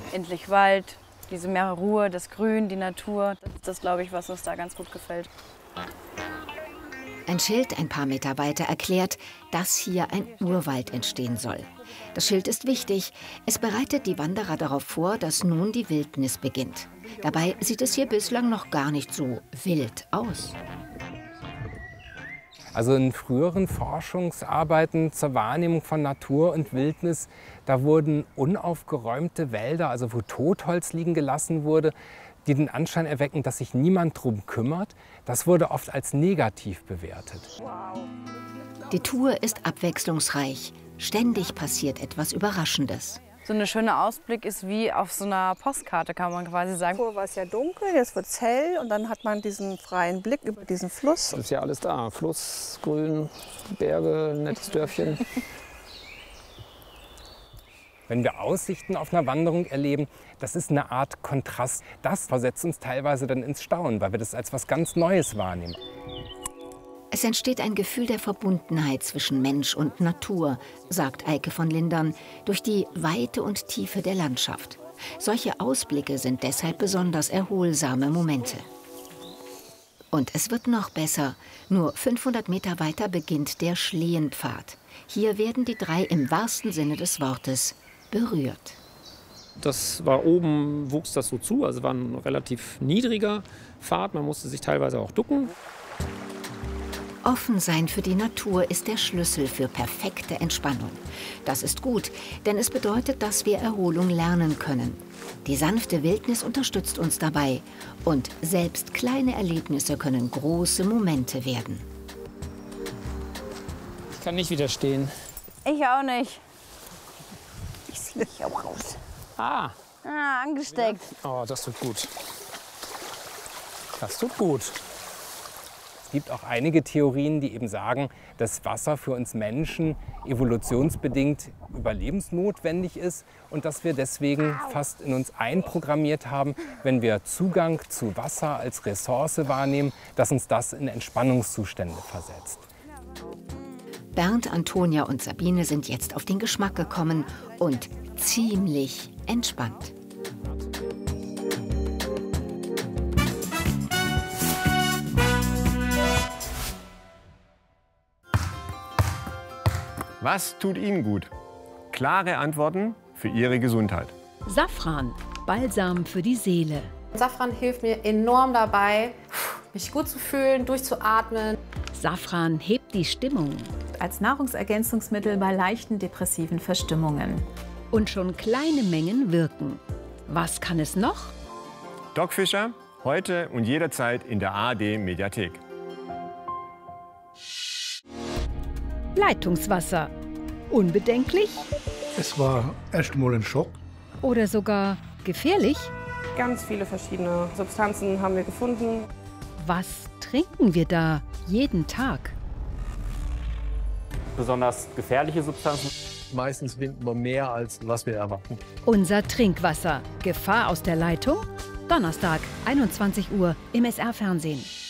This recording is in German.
Endlich Wald, diese mehr Ruhe, das Grün, die Natur. Das ist das, glaube ich, was uns da ganz gut gefällt. Ein Schild ein paar Meter weiter erklärt, dass hier ein Urwald entstehen soll. Das Schild ist wichtig. Es bereitet die Wanderer darauf vor, dass nun die Wildnis beginnt. Dabei sieht es hier bislang noch gar nicht so wild aus. Also in früheren Forschungsarbeiten zur Wahrnehmung von Natur und Wildnis, da wurden unaufgeräumte Wälder, also wo Totholz liegen gelassen wurde, die den Anschein erwecken, dass sich niemand drum kümmert, das wurde oft als negativ bewertet. Die Tour ist abwechslungsreich. Ständig passiert etwas Überraschendes. So ein schöner Ausblick ist wie auf so einer Postkarte, kann man quasi sagen. Vorher war es ja dunkel, jetzt wird es hell und dann hat man diesen freien Blick über diesen Fluss. Das ist ja alles da. Fluss, Grün, Berge, nettes Dörfchen. Wenn wir Aussichten auf einer Wanderung erleben, das ist eine Art Kontrast. Das versetzt uns teilweise dann ins Staunen, weil wir das als was ganz Neues wahrnehmen. Es entsteht ein Gefühl der Verbundenheit zwischen Mensch und Natur, sagt Eike von Lindern, durch die Weite und Tiefe der Landschaft. Solche Ausblicke sind deshalb besonders erholsame Momente. Und es wird noch besser. Nur 500 Meter weiter beginnt der Schliehenpfad. Hier werden die drei im wahrsten Sinne des Wortes berührt. Das war oben, wuchs das so zu, also war ein relativ niedriger Pfad, man musste sich teilweise auch ducken. Offen sein für die Natur ist der Schlüssel für perfekte Entspannung. Das ist gut, denn es bedeutet, dass wir Erholung lernen können. Die sanfte Wildnis unterstützt uns dabei und selbst kleine Erlebnisse können große Momente werden. Ich kann nicht widerstehen. Ich auch nicht. Ich ziehe mich auch raus. Ah, angesteckt. Oh, das tut gut. Das tut gut. Es gibt auch einige Theorien, die eben sagen, dass Wasser für uns Menschen evolutionsbedingt überlebensnotwendig ist und dass wir deswegen fast in uns einprogrammiert haben, wenn wir Zugang zu Wasser als Ressource wahrnehmen, dass uns das in Entspannungszustände versetzt. Bernd, Antonia und Sabine sind jetzt auf den Geschmack gekommen und ziemlich entspannt. Was tut Ihnen gut? Klare Antworten für Ihre Gesundheit. Safran, Balsam für die Seele. Safran hilft mir enorm dabei, mich gut zu fühlen, durchzuatmen. Safran hebt die Stimmung. Als Nahrungsergänzungsmittel bei leichten depressiven Verstimmungen. Und schon kleine Mengen wirken. Was kann es noch? Doc Fischer, heute und jederzeit in der ARD-Mediathek. Leitungswasser. Unbedenklich? Es war erst mal ein Schock. Oder sogar gefährlich? Ganz viele verschiedene Substanzen haben wir gefunden. Was trinken wir da jeden Tag? Besonders gefährliche Substanzen. Meistens finden wir mehr, als was wir erwarten. Unser Trinkwasser. Gefahr aus der Leitung? Donnerstag, 21 Uhr im SR-Fernsehen.